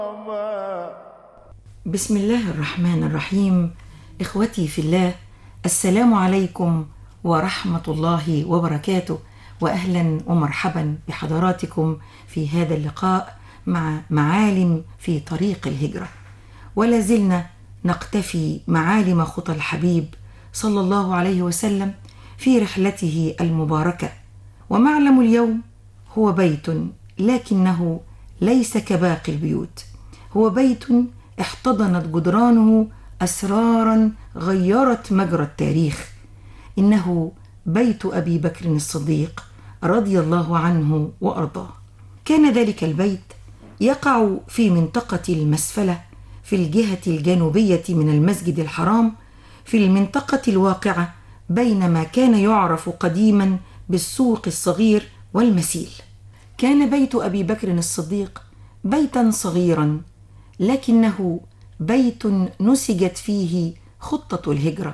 بسم الله الرحمن الرحيم. إخوتي في الله، السلام عليكم ورحمة الله وبركاته، وأهلا ومرحبا بحضراتكم في هذا اللقاء مع معالم في طريق الهجرة. ولا زلنا نقتفي معالم خطى الحبيب صلى الله عليه وسلم في رحلته المباركة. ومعلم اليوم هو بيت، لكنه ليس كباقي البيوت، هو بيت احتضنت جدرانه أسرارا غيرت مجرى التاريخ. إنه بيت أبي بكر الصديق رضي الله عنه وأرضاه. كان ذلك البيت يقع في منطقة المسفلة في الجهة الجنوبية من المسجد الحرام، في المنطقة الواقعة بين ما كان يعرف قديما بالسوق الصغير والمسيل. كان بيت أبي بكر الصديق بيتا صغيرا، لكنه بيت نسجت فيه خطة الهجرة،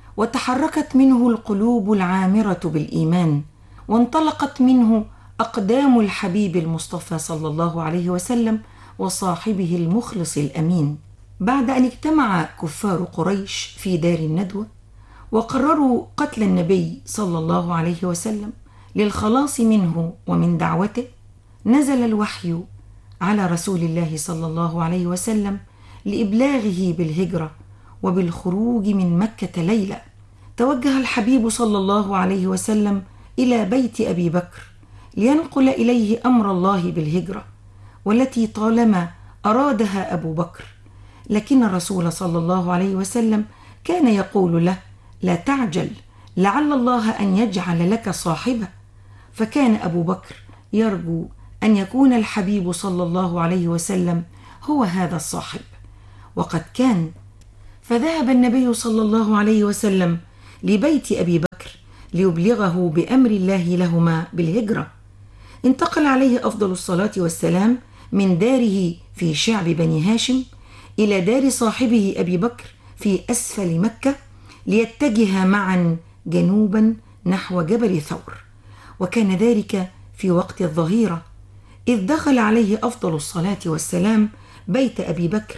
وتحركت منه القلوب العامرة بالإيمان، وانطلقت منه أقدام الحبيب المصطفى صلى الله عليه وسلم وصاحبه المخلص الأمين. بعد أن اجتمع كفار قريش في دار الندوة وقرروا قتل النبي صلى الله عليه وسلم للخلاص منه ومن دعوته، نزل الوحي على رسول الله صلى الله عليه وسلم لإبلاغه بالهجرة وبالخروج من مكة ليلة. توجه الحبيب صلى الله عليه وسلم إلى بيت أبي بكر لينقل إليه أمر الله بالهجرة، والتي طالما أرادها أبو بكر، لكن الرسول صلى الله عليه وسلم كان يقول له: لا تعجل، لعل الله أن يجعل لك صاحبة. فكان أبو بكر يرجو أن يكون الحبيب صلى الله عليه وسلم هو هذا الصاحب، وقد كان. فذهب النبي صلى الله عليه وسلم لبيت أبي بكر ليبلغه بأمر الله لهما بالهجرة. انتقل عليه أفضل الصلاة والسلام من داره في شعب بني هاشم إلى دار صاحبه أبي بكر في أسفل مكة، ليتجها معا جنوبا نحو جبل ثور. وكان ذلك في وقت الظهيرة، إذ دخل عليه أفضل الصلاة والسلام بيت أبي بكر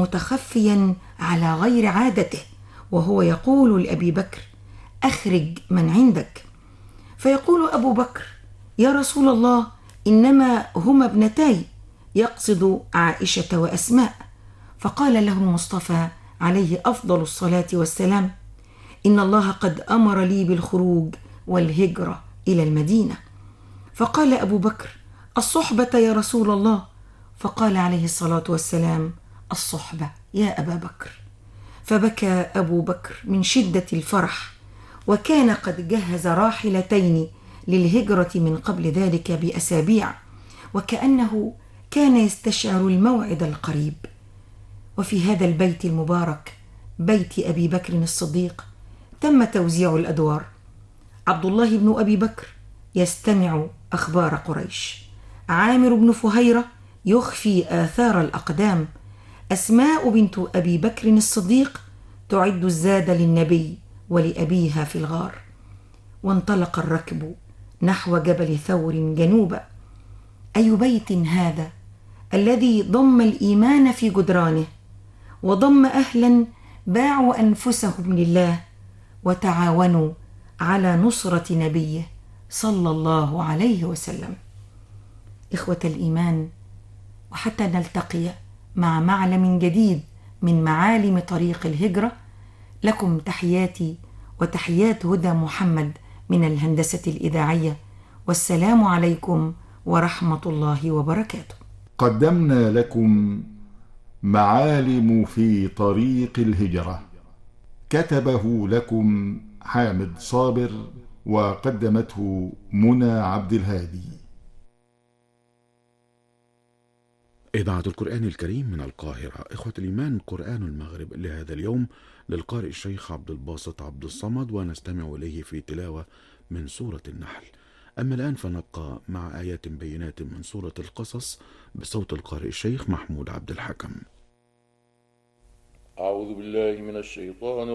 متخفيا على غير عادته، وهو يقول لأبي بكر: أخرج من عندك. فيقول أبو بكر: يا رسول الله، إنما هما ابنتاي، يقصد عائشة وأسماء. فقال له المصطفى عليه أفضل الصلاة والسلام: إن الله قد أمر لي بالخروج والهجرة إلى المدينة. فقال أبو بكر: الصحبة يا رسول الله. فقال عليه الصلاة والسلام: الصحبة يا أبا بكر. فبكى أبو بكر من شدة الفرح، وكان قد جهز راحلتين للهجرة من قبل ذلك بأسابيع، وكأنه كان يستشعر الموعد القريب. وفي هذا البيت المبارك، بيت أبي بكر الصديق، تم توزيع الأدوار. عبد الله بن أبي بكر يستمع أخبار قريش، عامر بن فهيرة يخفي آثار الأقدام، أسماء بنت أبي بكر الصديق تعد الزاد للنبي ولأبيها في الغار. وانطلق الركب نحو جبل ثور جنوبا. أي بيت هذا الذي ضم الإيمان في جدرانه، وضم أهلا باعوا أنفسهم لله وتعاونوا على نصرة نبيه صلى الله عليه وسلم. إخوة الإيمان، وحتى نلتقي مع معلم جديد من معالم طريق الهجرة، لكم تحياتي وتحيات هدى محمد من الهندسة الإذاعية، والسلام عليكم ورحمة الله وبركاته. قدمنا لكم معالم في طريق الهجرة، كتبه لكم حامد صابر، وقدمته منى عبد الهادي. إذاعة القرآن الكريم من القاهرة. إخوة الإيمان، قرآن المغرب لهذا اليوم للقارئ الشيخ عبد الباسط عبد الصمد، ونستمع إليه في تلاوة من سورة النحل. أما الآن فنبقى مع آيات بينات من سورة القصص بصوت القارئ الشيخ محمود عبد الحكم. أعوذ بالله من الشيطان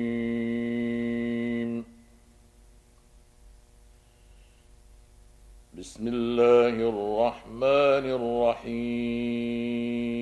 الرجيم. بسم الله الرحمن الرحيم